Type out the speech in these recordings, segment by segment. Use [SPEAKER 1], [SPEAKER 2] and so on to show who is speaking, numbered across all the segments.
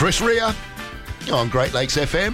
[SPEAKER 1] Chris Rea on Great Lakes FM.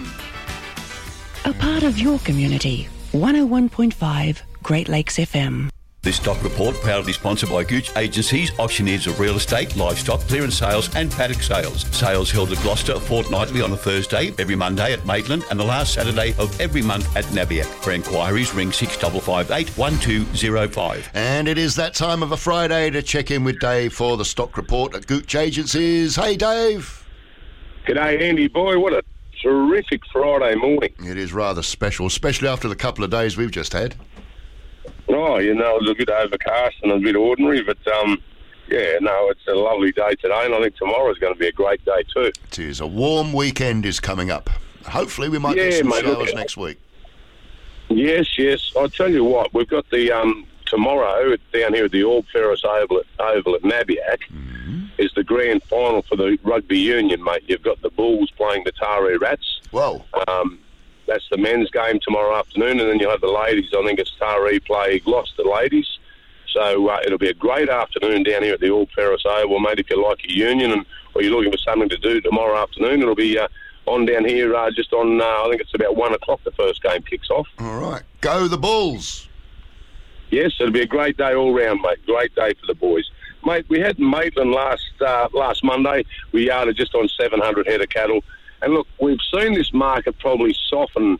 [SPEAKER 2] A part of your community. 101.5 Great Lakes FM.
[SPEAKER 3] This stock report proudly sponsored by Gooch Agencies, auctioneers of real estate, livestock, clearance sales and paddock sales. Sales held at Gloucester fortnightly on a Thursday, every Monday at Maitland and the last Saturday of every month at Nabiac. For inquiries, ring 6558 1205.
[SPEAKER 1] And it is that time of a Friday to check in with Dave for the stock report at Gooch Agencies. Hey, Dave.
[SPEAKER 4] G'day, Andy. Boy, what a terrific Friday morning.
[SPEAKER 1] It is rather special, especially after the couple of days we've just had.
[SPEAKER 4] Oh, you know, it was a bit overcast and a bit ordinary, but, it's a lovely day today, and I think tomorrow's going to be a great day too.
[SPEAKER 1] It is. A warm weekend is coming up. Hopefully we might get some showers next week.
[SPEAKER 4] Yes. I'll tell you what, we've got the tomorrow down here at the Orb Ferris Oval at Nabiac is the grand final for the rugby union, mate. You've got the Bulls playing the Taree Rats.
[SPEAKER 1] Whoa.
[SPEAKER 4] That's the men's game tomorrow afternoon, and then you'll have the ladies. I think it's Taree play Gloucester ladies. So it'll be a great afternoon down here at the Orb Ferris Oval, mate. If you like a union or you're looking for something to do tomorrow afternoon, it'll be on down here just on, I think it's about 1 o'clock the first game kicks off.
[SPEAKER 1] All right. Go the Bulls.
[SPEAKER 4] Yes, it'll be a great day all round, mate. Great day for the boys. Mate, we had Maitland last Monday. We yarded just on 700 head of cattle. And look, we've seen this market probably soften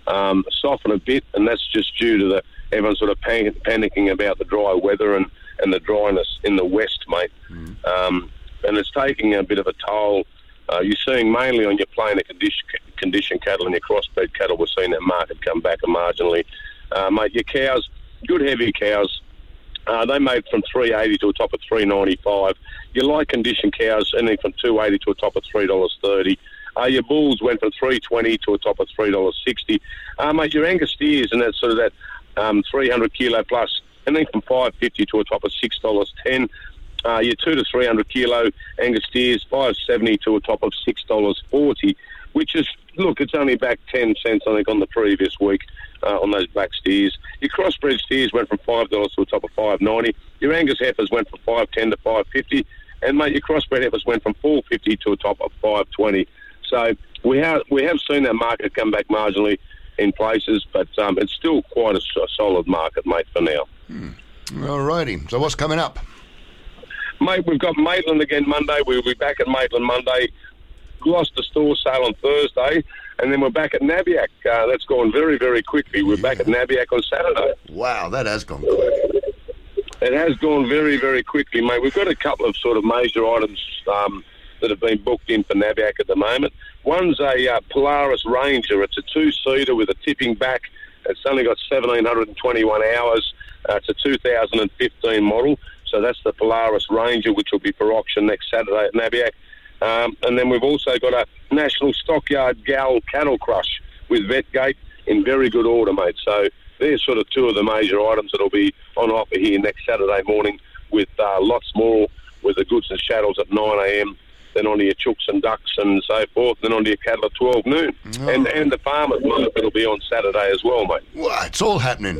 [SPEAKER 4] a bit, and that's just due to everyone sort of panicking about the dry weather and the dryness in the west, mate. And it's taking a bit of a toll. You're seeing mainly on your plainer condition cattle and your crossbred cattle, we're seeing that market come back marginally. Mate, your cows, good heavy cows, they made from $3.80 to a top of $3.95. Your light condition cows, anything from $2.80 to a top of $3.30. Your bulls went from $3.20 to a top of $3.60. Mate, your Angus steers and that sort of that 300 kilo plus, anything from $5.50 to a top of $6.10. Your 2 to 300 kilo Angus steers, $5.70 to a top of $6.40, which is, look, it's only back 10 cents, I think, on the previous week on those black steers. Your crossbred steers went from $5 to a top of $5.90. Your Angus heifers went from $5.10 to $5.50. And, mate, your crossbred heifers went from $4.50 to a top of $5.20. So we have seen that market come back marginally in places, but it's still quite a solid market, mate, for now.
[SPEAKER 1] All righty. So what's coming up?
[SPEAKER 4] Mate, we've got Maitland again Monday. We'll be back at Maitland Monday. Gloucester store sale on Thursday. And then we're back at Nabiac. That's gone very, very quickly. We're back at Nabiac on Saturday.
[SPEAKER 1] Wow, that has gone quick.
[SPEAKER 4] It has gone very, very quickly, mate. We've got a couple of sort of major items that have been booked in for Nabiac at the moment. One's a Polaris Ranger. It's a two-seater with a tipping back. It's only got 1,721 hours. It's a 2015 model. So that's the Polaris Ranger, which will be for auction next Saturday at Nabiac. And then we've also got a National Stockyard Gal Cattle Crush with Vetgate in very good order, mate. So there's sort of two of the major items that will be on offer here next Saturday morning with lots more with the goods and chattels at 9 a.m, then onto your chooks and ducks and so forth, then onto your cattle at 12 noon. Oh. And the farmers market will be on Saturday as well, mate.
[SPEAKER 1] Well, it's all happening.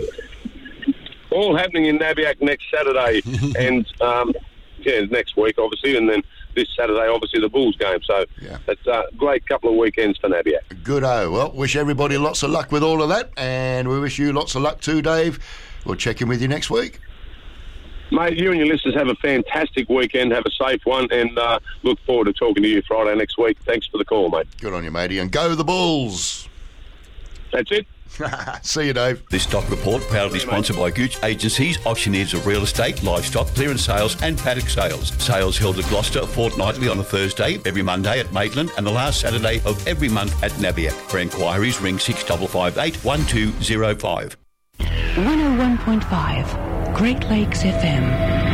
[SPEAKER 4] All happening in Nabiac next Saturday and, next week, obviously, and then this Saturday, obviously, the Bulls game. So it's a great couple of weekends for Nabiac.
[SPEAKER 1] Good-o. Well, wish everybody lots of luck with all of that, and we wish you lots of luck too, Dave. We'll check in with you next week.
[SPEAKER 4] Mate, you and your listeners have a fantastic weekend. Have a safe one, and look forward to talking to you Friday next week. Thanks for the call, mate.
[SPEAKER 1] Good on you, matey, and go the Bulls.
[SPEAKER 4] That's it.
[SPEAKER 1] See you, Dave.
[SPEAKER 3] This stock report proudly sponsored by Gooch Agencies, auctioneers of real estate, livestock, clearance sales and paddock sales. Sales held at Gloucester fortnightly on a Thursday, every Monday at Maitland and the last Saturday of every month at Nabiac. For inquiries, ring 6558 1205.
[SPEAKER 2] 101.5 Great Lakes FM.